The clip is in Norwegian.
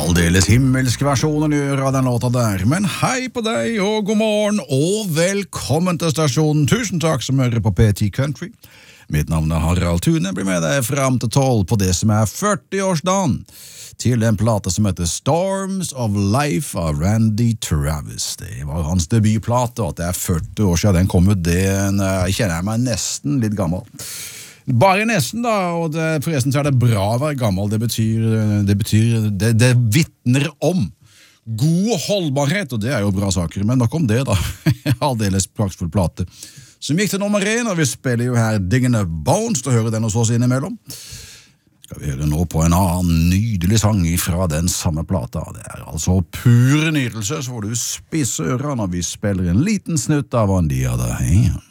Aldeles himmelsk versjonen gjør av den låta der, men hei på deg, og god morgen, og velkommen til stasjonen. Tusen takk som hører på PT Country. Mitt navn er Harald Thune, blir med deg frem til 12 på det som er 40-årsdagen til en plate som heter Storms of Life av Randy Travis. Det var hans debutplate, og at det er 40 år siden den kom ut, det kjenner jeg meg nesten litt gammel. Bare nesten da, og forresten så er det bra å være gammel, det vittner om god holdbarhet, og det er jo bra saker, men nok om det da, aldeles praktfull plate, som gikk til nummer 1, og vi spiller jo her Digging Up Bones, til å høre den hos oss innimellom. Skal vi høre nå på en annen nydelig sang fra den samme plata, det er altså pur nytelse, så får du spisse ører når vi spiller en liten snutt av On the Other Hand.